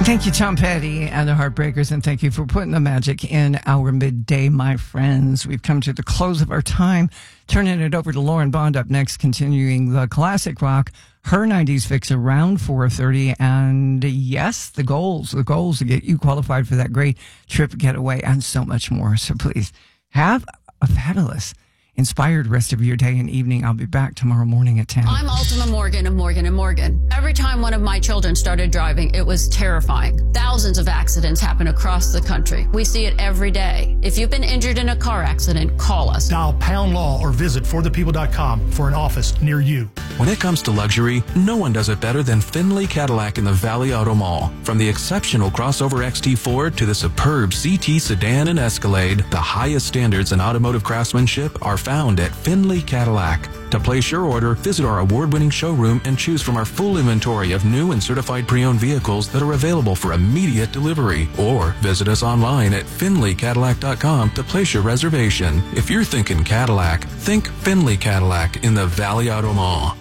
Thank you, Tom Petty and the Heartbreakers, and thank you for putting the magic in our midday, my friends. We've come to the close of our time, turning it over to Lauren Bond up next, continuing the classic rock, her 90s fix around 4:30, and yes, the goals to get you qualified for that great trip getaway and so much more. So please have a fabulous, inspired rest of your day and evening. I'll be back tomorrow morning at 10. I'm Ultima Morgan of Morgan & Morgan. Every time one of my children started driving, it was terrifying. Thousands of accidents happen across the country. We see it every day. If you've been injured in a car accident, call us. Dial pound law or visit forthepeople.com for an office near you. When it comes to luxury, no one does it better than Findlay Cadillac in the Valley Auto Mall. From the exceptional crossover XT4 to the superb CT sedan and Escalade, the highest standards in automotive craftsmanship are found at Findlay Cadillac. To place your order, visit our award-winning showroom and choose from our full inventory of new and certified pre-owned vehicles that are available for immediate delivery. Or visit us online at FindlayCadillac.com to place your reservation. If you're thinking Cadillac, think Findlay Cadillac in the Valley Auto Mall.